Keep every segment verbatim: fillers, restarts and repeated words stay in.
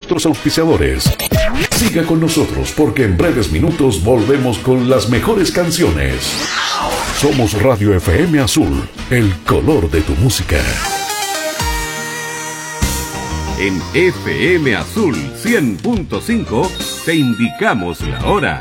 nuestros auspiciadores. Siga con nosotros porque en breves minutos volvemos con las mejores canciones. Somos Radio F M Azul, el color de tu música. En F M Azul cien punto cinco te indicamos la hora.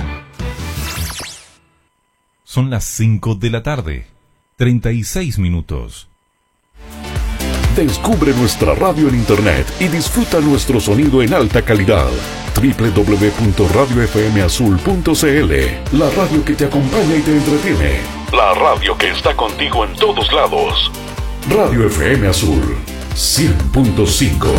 Son las cinco de la tarde, treinta y seis minutos. Descubre nuestra radio en internet y disfruta nuestro sonido en alta calidad. doble u doble u doble u punto radio f m azul punto c l. La radio que te acompaña y te entretiene. La radio que está contigo en todos lados. Radio F M Azul cien punto cinco.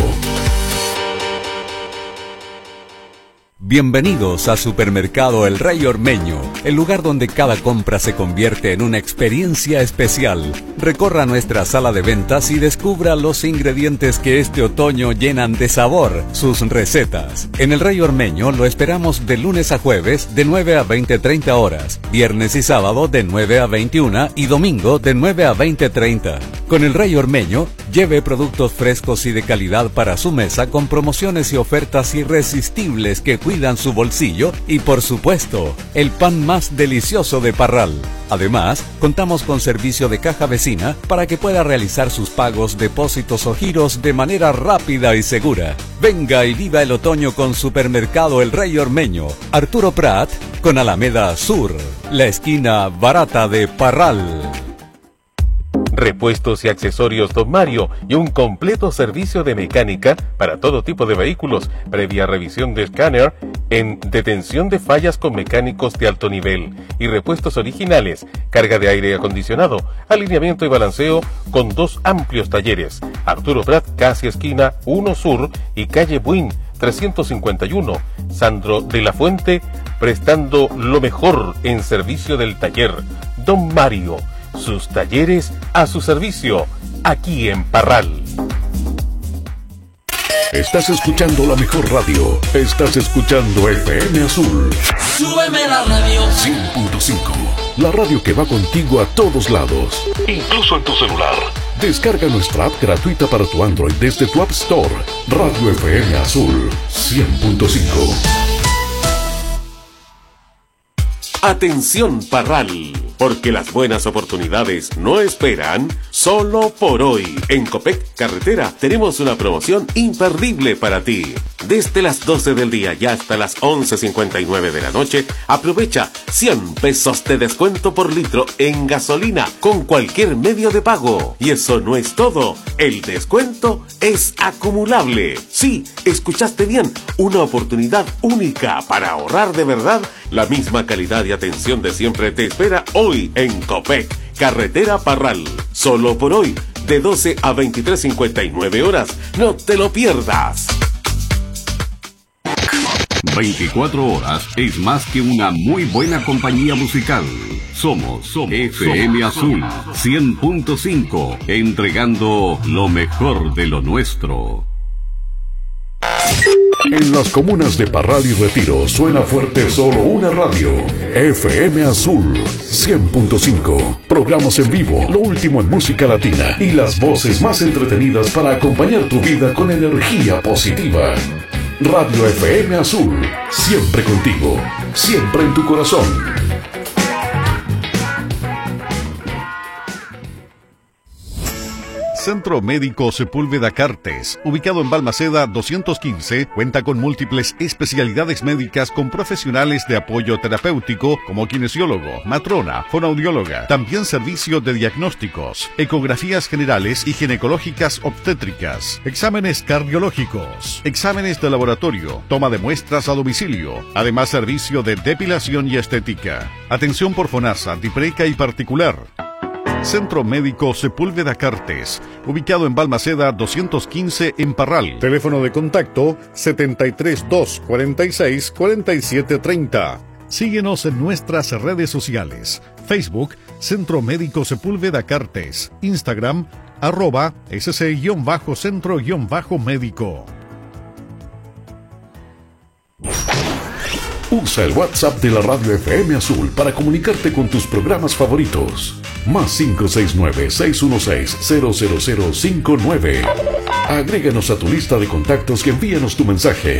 Bienvenidos a Supermercado El Rey Ormeño, el lugar donde cada compra se convierte en una experiencia especial. Recorra nuestra sala de ventas y descubra los ingredientes que este otoño llenan de sabor sus recetas. En El Rey Ormeño lo esperamos de lunes a jueves de nueve a veinte treinta horas, viernes y sábado de nueve a veintiuna y domingo de nueve a veinte treinta. Con El Rey Ormeño, lleve productos frescos y de calidad para su mesa con promociones y ofertas irresistibles que cuidan su bolsillo y, por supuesto, el pan más delicioso de Parral. Además, contamos con servicio de caja vecina para que pueda realizar sus pagos, depósitos o giros de manera rápida y segura. Venga y viva el otoño con Supermercado El Rey Ormeño, Arturo Prat, con Alameda Sur, la esquina barata de Parral. Repuestos y accesorios Don Mario y un completo servicio de mecánica para todo tipo de vehículos, previa revisión de escáner, en detención de fallas con mecánicos de alto nivel y repuestos originales, carga de aire acondicionado, alineamiento y balanceo con dos amplios talleres. Arturo Prat, casi esquina uno Sur y calle Buin trescientos cincuenta y uno. Sandro de la Fuente, prestando lo mejor en servicio del taller. Don Mario, sus talleres a su servicio, aquí en Parral. Estás escuchando la mejor radio. Estás escuchando F M Azul. Súbeme la radio. cien punto cinco. La radio que va contigo a todos lados, incluso en tu celular. Descarga nuestra app gratuita para tu Android desde tu App Store. Radio F M Azul cien punto cinco. Atención Parral, porque las buenas oportunidades no esperan solo por hoy. En Copec Carretera tenemos una promoción imperdible para ti. Desde las doce del día y hasta las once cincuenta y nueve de la noche, aprovecha cien pesos de descuento por litro en gasolina con cualquier medio de pago. Y eso no es todo, el descuento es acumulable. Sí, escuchaste bien, una oportunidad única para ahorrar de verdad. La misma calidad y atención de siempre te espera hoy en Copec Carretera Parral. Solo por hoy, de doce a veintitrés cincuenta y nueve horas. No te lo pierdas. veinticuatro horas es más que una muy buena compañía musical. Somos, somos F M Azul cien punto cinco, entregando lo mejor de lo nuestro. En las comunas de Parral y Retiro suena fuerte solo una radio. F M Azul cien punto cinco. Programas en vivo, lo último en música latina y las voces más entretenidas para acompañar tu vida con energía positiva. Radio F M Azul, siempre contigo, siempre en tu corazón. Centro Médico Sepúlveda Cartes, ubicado en Balmaceda doscientos quince, cuenta con múltiples especialidades médicas con profesionales de apoyo terapéutico como kinesiólogo, matrona, fonoaudióloga, también servicio de diagnósticos, ecografías generales y ginecológicas obstétricas, exámenes cardiológicos, exámenes de laboratorio, toma de muestras a domicilio, además servicio de depilación y estética, atención por FONASA, DIPRECA y particular. Centro Médico Sepúlveda Cartes, ubicado en Balmaceda doscientos quince en Parral. Teléfono de contacto setenta y tres dos cuarenta y seis cuarenta y siete treinta. Síguenos en nuestras redes sociales. Facebook, Centro Médico Sepúlveda Cartes. Instagram, arroba sc-centro-médico. Usa el WhatsApp de la Radio F M Azul para comunicarte con tus programas favoritos. Más cinco seis nueve, seis uno seis, cero cero cero cinco nueve. Agréganos a tu lista de contactos y envíanos tu mensaje.